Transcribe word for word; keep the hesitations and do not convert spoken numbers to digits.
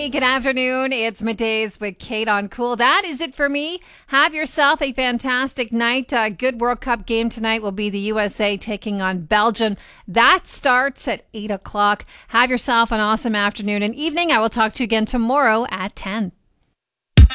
Hey, good afternoon. It's Middays with Kate on Cool. That is it for me. Have yourself a fantastic night. A good World Cup game tonight will be the U S A taking on Belgium. That starts at eight o'clock. Have yourself an awesome afternoon and evening. I will talk to you again tomorrow at ten.